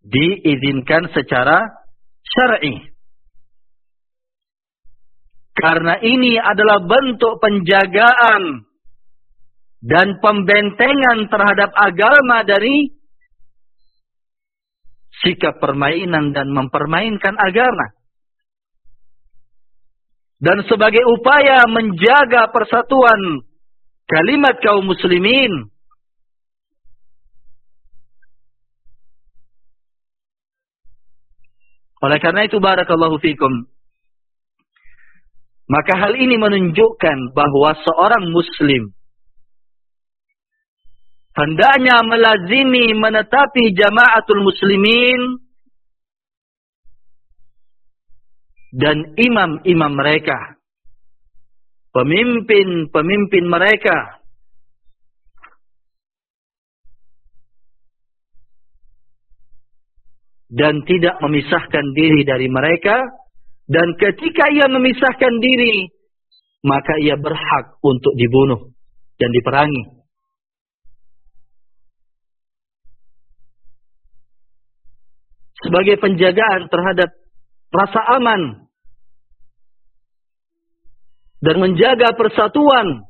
diizinkan secara syar'i. Karena ini adalah bentuk penjagaan dan pembentengan terhadap agama dari sikap permainan dan mempermainkan agama. Dan sebagai upaya menjaga persatuan kalimat kaum muslimin, oleh karena itu barakallahu fikum, maka hal ini menunjukkan bahwa seorang muslim hendaknya melazimi menetapi jamaatul muslimin dan imam-imam mereka, pemimpin-pemimpin mereka, dan tidak memisahkan diri dari mereka. Dan ketika ia memisahkan diri, maka ia berhak untuk dibunuh dan diperangi. Sebagai penjagaan terhadap rasa aman dan menjaga persatuan.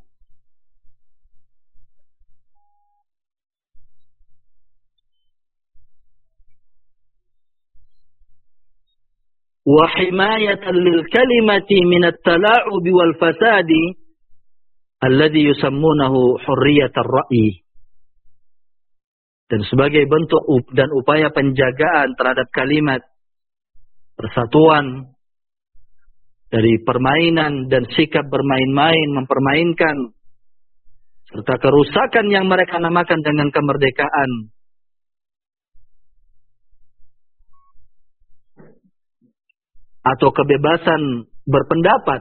Wa himayatan lil kalimati min at-tala'ub wal fasadi alladhi yusammunahu hurriyatar ra'yi. Dan sebagai bentuk dan upaya penjagaan terhadap kalimat persatuan dari permainan dan sikap bermain-main, mempermainkan, serta kerusakan yang mereka namakan dengan kemerdekaan, atau kebebasan berpendapat,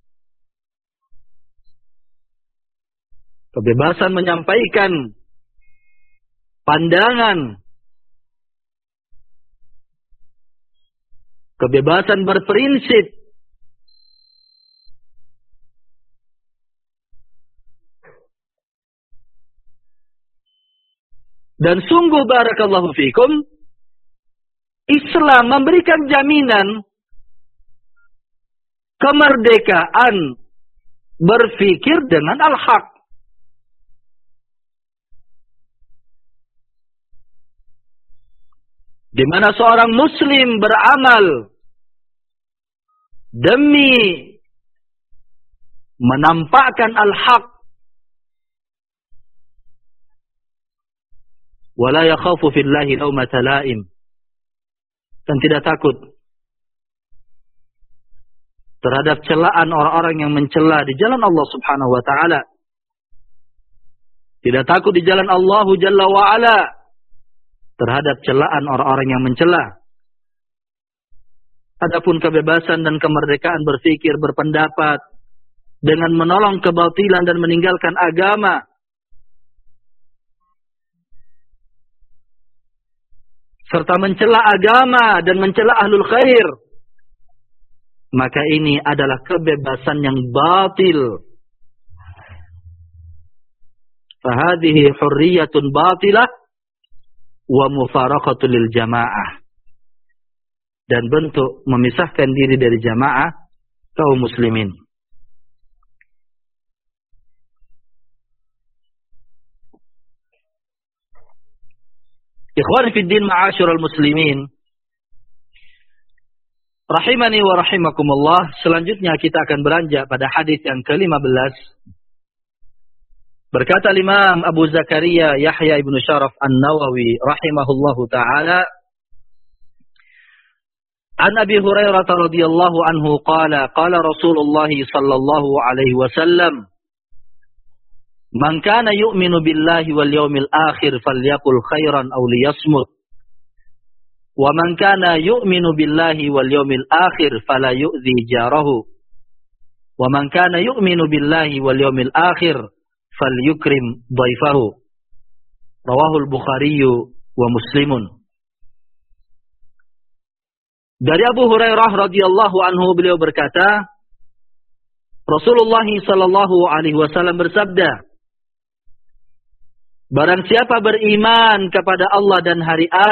kebebasan menyampaikan pandangan, kebebasan berprinsip, dan sungguh barakallahu fikum, Islam memberikan jaminan kemerdekaan berfikir dengan al-haq. Di mana seorang muslim beramal demi menampakkan al-haq, wala yakhafu fillahi laumata laim, dan tidak takut terhadap celaan orang-orang yang mencela di jalan Allah Subhanahu wa taala. Tidak takut di jalan Allah Jalla wa ala terhadap celaan orang-orang yang mencela. Adapun kebebasan dan kemerdekaan berfikir, berpendapat dengan menolong kebatilan dan meninggalkan agama, serta mencela agama dan mencela ahlul khair, maka ini adalah kebebasan yang batil. Fahadihi hurriyatun batilah wa mufaraqatul lil jamaah. Dan bentuk memisahkan diri dari jamaah kaum muslimin. Ikhwan fi din ma'asyiral muslimin, rahimani wa rahimakumullah. Selanjutnya kita akan beranjak pada hadis yang ke-15. Berkata Imam Abu Zakaria Yahya ibn Sharaf An-Nawawi rahimahullahu ta'ala, An Abi Hurairah radhiyallahu anhu qala Rasulullah sallallahu alaihi wasallam, Man kana yu'minu billahi wal yawmil akhir falyaqul khairan aw liyasmut. Wa man kana yu'minu billahi wal yawmil akhir fala yu'dhi jarahu. Wa man kana yu'minu billahi wal yawmil akhir falyukrim dhaifahu. Rawahul Bukhari wa Muslimun. Dari Abu Hurairah radhiyallahu anhu, beliau berkata, Rasulullah sallallahu alaihi wasallam bersabda, Barang siapa beriman kepada Allah dan hari